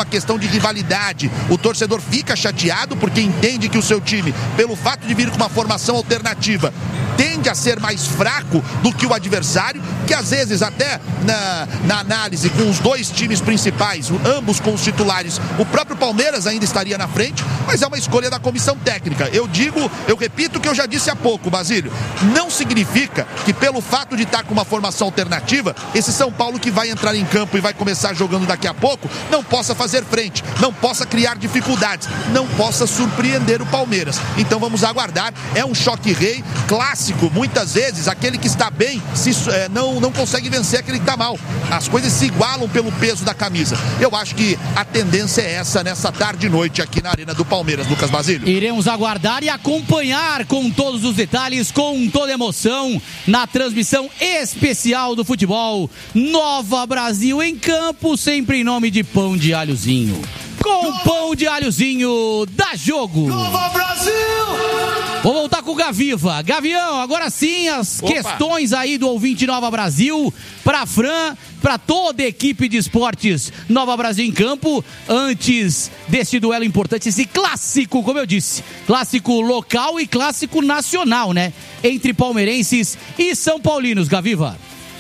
uma questão de rivalidade. O torcedor fica chateado porque entende que o seu time, pelo fato de vir com uma formação alternativa, tende a ser mais fraco do que o adversário, que às vezes até na análise com os dois times principais, ambos com os titulares, o próprio Palmeiras ainda estaria na frente, mas é uma escolha da comissão técnica. Eu repito o que eu já disse há pouco, Basílio, não significa que pelo fato de estar com uma formação alternativa, esse São Paulo que vai entrar em campo e vai começar jogando daqui a pouco, não possa fazer frente, não possa criar dificuldades, não possa surpreender o Palmeiras. Então vamos aguardar, é um choque rei clássico, muitas vezes aquele que está bem não consegue vencer aquele que está mal. As coisas se igualam pelo peso da camisa. Eu acho que a tendência é essa nessa tarde e noite aqui na Arena do Palmeiras, Lucas Basílio. Iremos aguardar e acompanhar com todos os detalhes, com toda emoção, na transmissão especial do futebol. Nova Brasil em campo, sempre em nome de Pão de Alhozinho. Com Pão de Alhozinho, dá jogo! Nova Brasil! Vou voltar com o Gaviva. Gavião, agora sim as questões aí do ouvinte Nova Brasil, pra Fran, pra toda a equipe de esportes Nova Brasil em campo, antes desse duelo importante, esse clássico, como eu disse, clássico local e clássico nacional, né? Entre palmeirenses e são paulinos, Gaviva.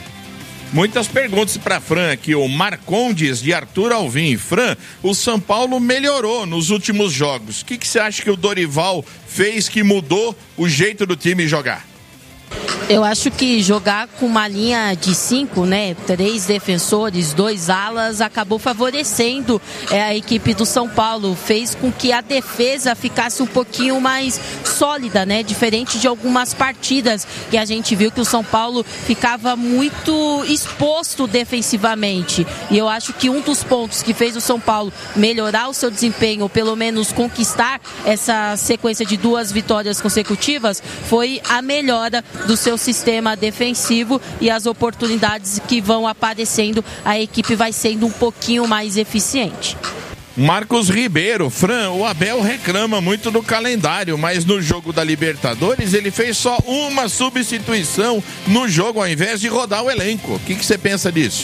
Muitas perguntas para Fran aqui, o Marcondes de Arthur Alvim. Fran, o São Paulo melhorou nos últimos jogos. O que você acha que o Dorival fez que mudou o jeito do time jogar? Eu acho que jogar com uma linha de 5, né, 3 defensores, 2 alas, acabou favorecendo a equipe do São Paulo, fez com que a defesa ficasse um pouquinho mais sólida, né, diferente de algumas partidas que a gente viu que o São Paulo ficava muito exposto defensivamente, e eu acho que um dos pontos que fez o São Paulo melhorar o seu desempenho, ou pelo menos conquistar essa sequência de 2 vitórias consecutivas, foi a melhora do seu sistema defensivo e as oportunidades que vão aparecendo, a equipe vai sendo um pouquinho mais eficiente. Marcos Ribeiro, Fran, o Abel reclama muito do calendário, mas no jogo da Libertadores ele fez só uma substituição no jogo ao invés de rodar o elenco. O que você pensa disso?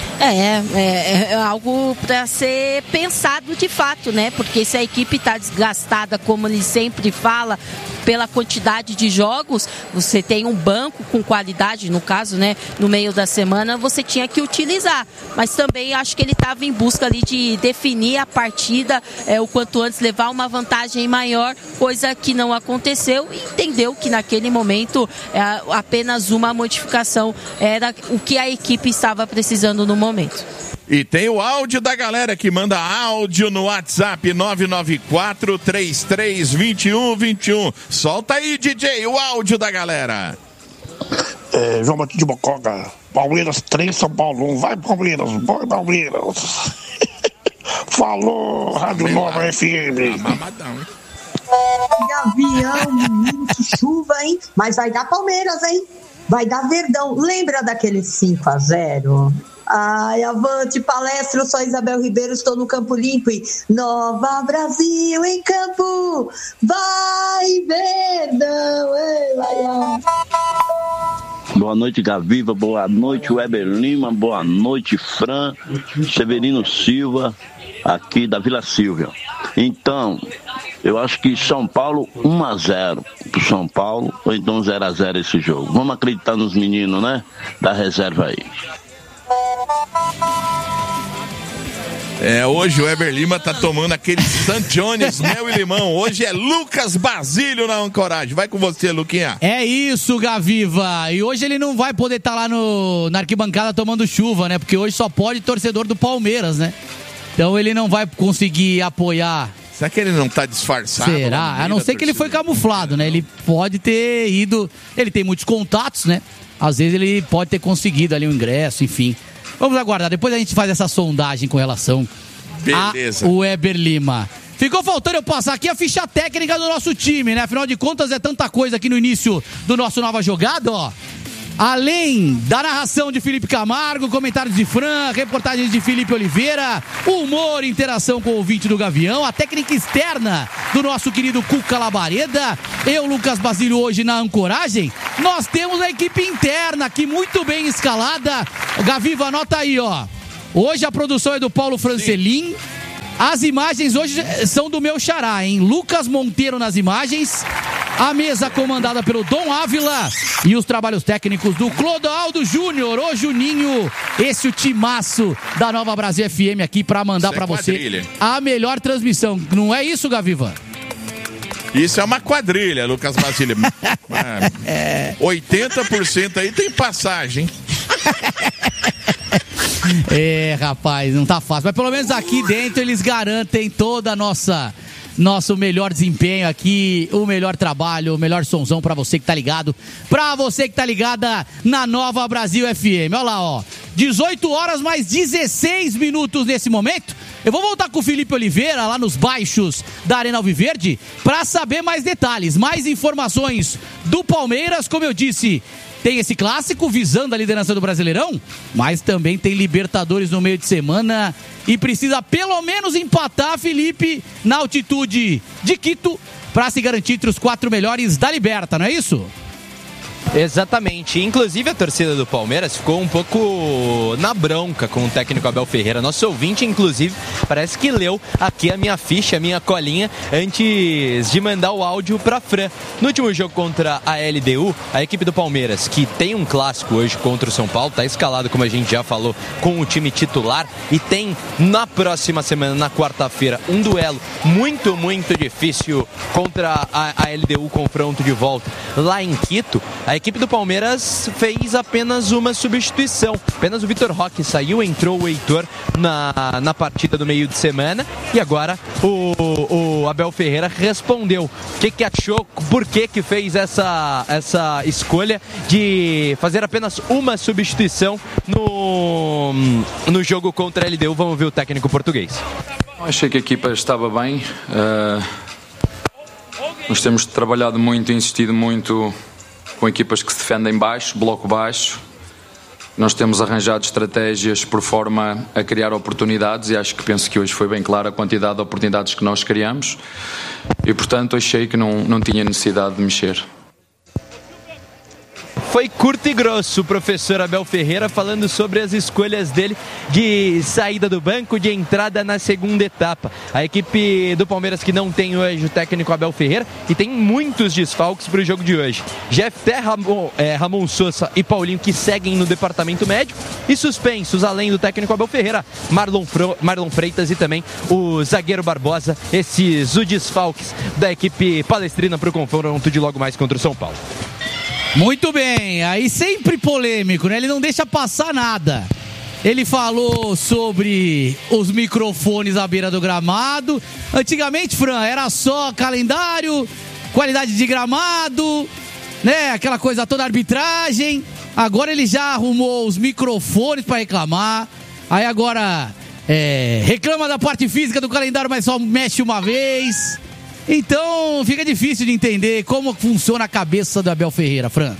É algo para ser pensado de fato, né? Porque se a equipe está desgastada, como ele sempre fala, pela quantidade de jogos, você tem um banco com qualidade, no caso, né? No meio da semana, você tinha que utilizar. Mas também acho que ele estava em busca ali de definir a partida o quanto antes, levar uma vantagem maior, coisa que não aconteceu, e entendeu que naquele momento apenas uma modificação era o que a equipe estava precisando no momento. E tem o áudio da galera que manda áudio no WhatsApp 994-33-2121. Solta aí, DJ, o áudio da galera. João Batista de Mocoga. Palmeiras 3, São Paulo 1. Vai, Palmeiras, vai, Palmeiras. Falou, Rádio Nova FM. Mamadão, hein? Gavião, muito chuva, hein? Mas vai dar Palmeiras, hein? Vai dar Verdão. Lembra daquele 5-0? Ai, avante palestra, eu sou a Isabel Ribeiro, estou no Campo Limpo e Nova Brasil em campo, vai Verdão, ei, vai. Boa noite, Gaviva, boa noite, Weber Lima, boa noite, Fran, Severino Silva, aqui da Vila Silvia. Então, eu acho que São Paulo 1-0 pro São Paulo, ou então 0-0 esse jogo. Vamos acreditar nos meninos, né? Da reserva aí. Hoje o Weber Lima tá tomando aquele Sanchones, mel e limão. Hoje é Lucas Basílio na ancoragem. Vai com você, Luquinha. É isso, Gaviva. E hoje ele não vai poder estar lá na arquibancada tomando chuva, né? Porque hoje só pode torcedor do Palmeiras, né? Então ele não vai conseguir apoiar. Será que ele não tá disfarçado? Será? A não ser que ele foi camuflado, né? Ele pode ter ido... Ele tem muitos contatos, né? Às vezes ele pode ter conseguido ali um ingresso, enfim. Vamos aguardar, depois a gente faz essa sondagem com relação ao Weber Lima. Ficou faltando eu passar aqui a ficha técnica do nosso time, né? Afinal de contas é tanta coisa aqui no início do nosso Nova Jogada, ó. Além da narração de Felipe Camargo, comentários de Fran, reportagens de Felipe Oliveira, humor, interação com o ouvinte do Gavião, a técnica externa do nosso querido Cuca Labareda, eu, Lucas Basílio, hoje na ancoragem, nós temos a equipe interna aqui muito bem escalada. Gaviva, anota aí, ó. Hoje a produção é do Paulo Francelin, As imagens hoje são do meu xará, hein? Lucas Monteiro nas imagens, a mesa comandada pelo Dom Ávila e os trabalhos técnicos do Clodoaldo Júnior, o Juninho, esse o timaço da Nova Brasil FM aqui pra mandar pra você a melhor transmissão. Não é isso, Gaviva? Isso é uma quadrilha, Lucas Basílio. 80% aí tem passagem. Rapaz, não tá fácil. Mas pelo menos aqui dentro eles garantem toda a nosso melhor desempenho aqui, o melhor trabalho, o melhor sonzão pra você que tá ligado, pra você que tá ligada na Nova Brasil FM. Olha lá, ó, 18 horas mais 16 minutos nesse momento. Eu vou voltar com o Felipe Oliveira lá nos baixos da Arena Alviverde pra saber mais detalhes, mais informações do Palmeiras. Como eu disse, tem esse clássico visando a liderança do Brasileirão, mas também tem Libertadores no meio de semana e precisa pelo menos empatar, Felipe, na altitude de Quito para se garantir entre os 4 melhores da Liberta, não é isso? Exatamente, inclusive a torcida do Palmeiras ficou um pouco na bronca com o técnico Abel Ferreira. Nosso ouvinte, inclusive, parece que leu aqui a minha ficha, a minha colinha, antes de mandar o áudio pra Fran. No último jogo contra a LDU, a equipe do Palmeiras, que tem um clássico hoje contra o São Paulo, tá escalado, como a gente já falou, com o time titular, e tem na próxima semana, na quarta-feira, um duelo muito, muito difícil contra a LDU, confronto de volta lá em Quito. A equipe do Palmeiras fez apenas uma substituição. Apenas o Vitor Roque saiu, entrou o Heitor na partida do meio de semana. E agora o Abel Ferreira respondeu. O que achou, por que fez essa escolha de fazer apenas uma substituição no jogo contra a LDU. Vamos ver o técnico português. Achei que a equipa estava bem. Nós temos trabalhado muito e insistido muito com equipas que se defendem baixo, bloco baixo. Nós temos arranjado estratégias por forma a criar oportunidades e penso que hoje foi bem clara a quantidade de oportunidades que nós criamos e, portanto, achei que não tinha necessidade de mexer. Foi curto e grosso o professor Abel Ferreira falando sobre as escolhas dele de saída do banco, de entrada na segunda etapa. A equipe do Palmeiras que não tem hoje o técnico Abel Ferreira e tem muitos desfalques para o jogo de hoje. Jefté, Ramon Sousa e Paulinho que seguem no departamento médico e suspensos, além do técnico Abel Ferreira, Marlon Freitas e também o zagueiro Barbosa. Esses os desfalques da equipe palestrina para o confronto de logo mais contra o São Paulo. Muito bem, aí sempre polêmico, né? Ele não deixa passar nada. Ele falou sobre os microfones à beira do gramado. Antigamente, Fran, era só calendário, qualidade de gramado, né? Aquela coisa toda, arbitragem. Agora ele já arrumou os microfones para reclamar. Aí agora reclama da parte física do calendário, mas só mexe uma vez. Então fica difícil de entender como funciona a cabeça do Abel Ferreira, Fran.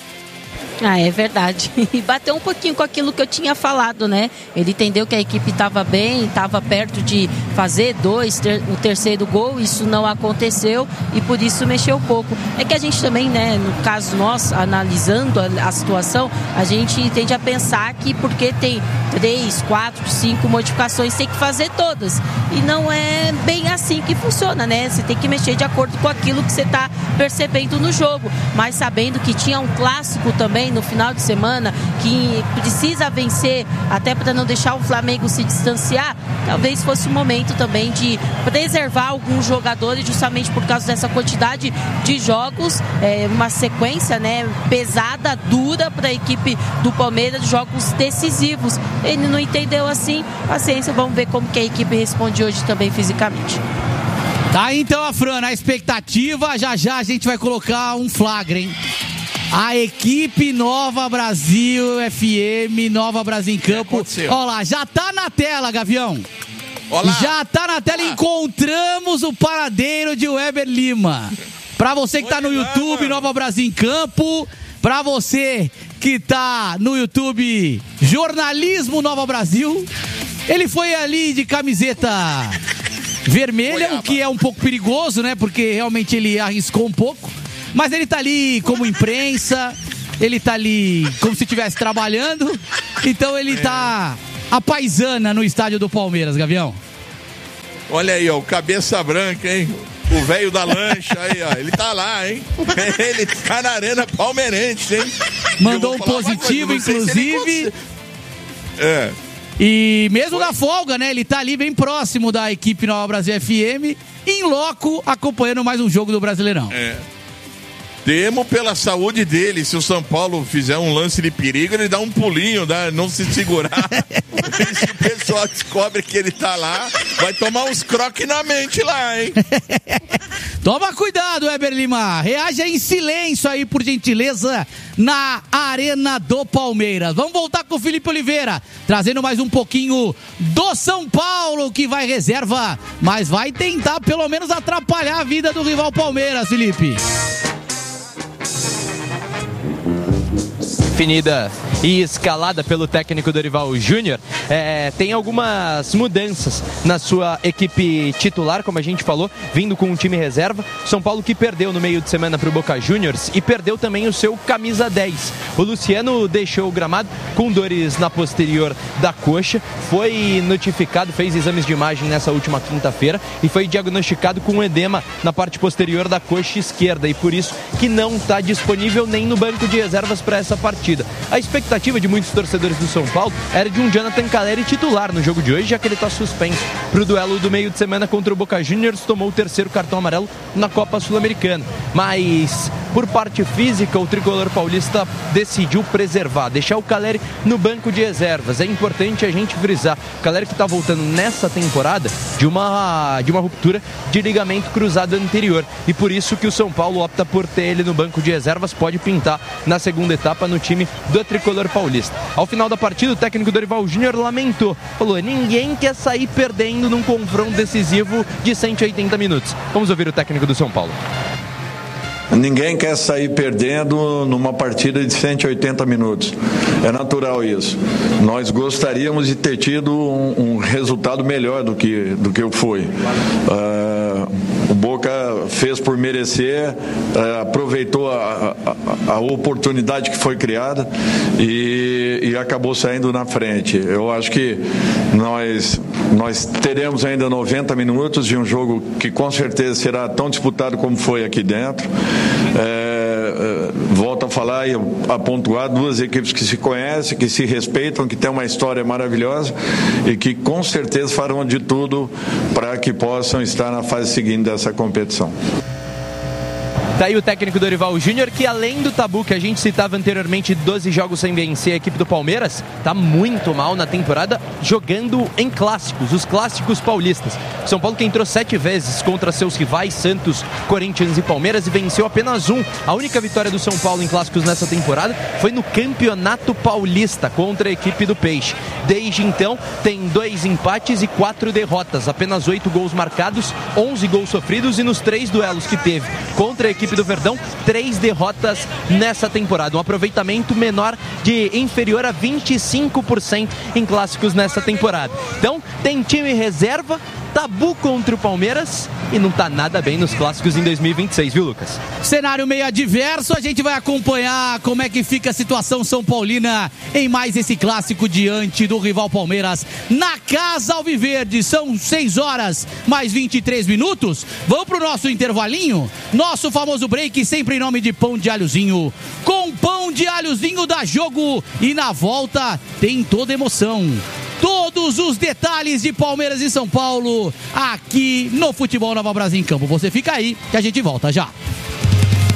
É verdade. E bateu um pouquinho com aquilo que eu tinha falado, né? Ele entendeu que a equipe estava bem, estava perto de fazer o terceiro gol, isso não aconteceu e por isso mexeu pouco. É que a gente também, né, no caso nós, analisando a situação, a gente tende a pensar que porque tem 3, 4, 5 modificações, tem que fazer todas. E não é bem assim que funciona, né? Você tem que mexer de acordo com aquilo que você está percebendo no jogo. Mas sabendo que tinha um clássico também no final de semana, que precisa vencer até para não deixar o Flamengo se distanciar, talvez fosse o momento também de preservar alguns jogadores justamente por causa dessa quantidade de jogos, uma sequência, né, pesada, dura para a equipe do Palmeiras, jogos decisivos. Ele não entendeu assim, paciência, vamos ver como que a equipe responde hoje também fisicamente. Tá, então a Fran, na expectativa, já a gente vai colocar um flagra, hein? A equipe Nova Brasil FM, Nova Brasil em Campo. Olha lá, já tá na tela, Gavião. Olá. Já tá na tela, encontramos o paradeiro de Weber Lima. Pra você que tá no YouTube, Nova Brasil em Campo. Pra você que tá no YouTube, Jornalismo Nova Brasil. Ele foi ali de camiseta vermelha, o que é um pouco perigoso, né? Porque realmente ele arriscou um pouco. Mas ele tá ali como imprensa, ele tá ali como se estivesse trabalhando. Então ele tá a paisana no estádio do Palmeiras, Gavião. Olha aí, ó, o cabeça branca, hein? O velho da lancha aí, ó. Ele tá lá, hein? Ele tá na Arena Palmeirense, hein? Mandou um positivo, inclusive. É. E mesmo na folga, né? Ele tá ali bem próximo da equipe Nova Brasil FM, em loco, acompanhando mais um jogo do Brasileirão. É. Temo pela saúde dele. Se o São Paulo fizer um lance de perigo, ele dá um pulinho, não se segurar. Se o pessoal descobre que ele tá lá, vai tomar uns croques na mente lá, hein? Toma cuidado, Weber Lima. Reaja em silêncio aí, por gentileza, na Arena do Palmeiras. Vamos voltar com o Felipe Oliveira, trazendo mais um pouquinho do São Paulo, que vai reserva, mas vai tentar pelo menos atrapalhar a vida do rival Palmeiras, Felipe. Definida e escalada pelo técnico Dorival Júnior, tem algumas mudanças na sua equipe titular, como a gente falou, vindo com um time reserva. São Paulo que perdeu no meio de semana para o Boca Juniors e perdeu também o seu camisa 10. O Luciano deixou o gramado com dores na posterior da coxa, foi notificado, fez exames de imagem nessa última quinta-feira e foi diagnosticado com um edema na parte posterior da coxa esquerda e por isso que não está disponível nem no banco de reservas para essa partida. A expectativa de muitos torcedores do São Paulo era de um Jonathan Calleri titular no jogo de hoje, já que ele está suspenso para o duelo do meio de semana contra o Boca Juniors, tomou o terceiro cartão amarelo na Copa Sul-Americana. Mas, por parte física, o tricolor paulista decidiu preservar, deixar o Calleri no banco de reservas. É importante a gente frisar, o Calleri que está voltando nessa temporada de uma ruptura de ligamento cruzado anterior, e por isso que o São Paulo opta por ter ele no banco de reservas, pode pintar na segunda etapa no time do tricolor paulista. Ao final da partida, o técnico Dorival Júnior lamentou, falou: ninguém quer sair perdendo num confronto decisivo de 180 minutos. Vamos ouvir o técnico do São Paulo. Ninguém quer sair perdendo numa partida de 180 minutos. É natural isso. Nós gostaríamos de ter tido um resultado melhor do que foi. O Boca fez por merecer, aproveitou a oportunidade que foi criada e acabou saindo na frente. Eu acho que nós teremos ainda 90 minutos de um jogo que com certeza será tão disputado como foi aqui dentro. Volto a falar e a pontuar, duas equipes que se conhecem, que se respeitam, que têm uma história maravilhosa e que com certeza farão de tudo para que possam estar na fase seguinte dessa competição. Tá aí o técnico Dorival Júnior, que além do tabu que a gente citava anteriormente, 12 jogos sem vencer, a equipe do Palmeiras tá muito mal na temporada, jogando em clássicos, os clássicos paulistas. São Paulo que entrou 7 vezes contra seus rivais Santos, Corinthians e Palmeiras e venceu apenas um. A única vitória do São Paulo em clássicos nessa temporada foi no Campeonato Paulista contra a equipe do Peixe. Desde então tem 2 empates e 4 derrotas, apenas 8 gols marcados, 11 gols sofridos e nos 3 duelos que teve contra a equipe do Verdão, 3 derrotas nessa temporada, um aproveitamento inferior a 25% em clássicos nessa temporada. Então tem time reserva, tabu contra o Palmeiras e não tá nada bem nos clássicos em 2026, viu, Lucas? Cenário meio adverso, a gente vai acompanhar como é que fica a situação São Paulina em mais esse clássico diante do rival Palmeiras na Casa Alviverde. São 6 horas mais 23 minutos. Vamos pro nosso intervalinho, nosso famoso break, sempre em nome de Pão de Alhozinho. Com Pão de Alhozinho dá jogo e na volta tem toda emoção. Todos os detalhes de Palmeiras e São Paulo aqui no Futebol Nova Brasil em Campo. Você fica aí que a gente volta já.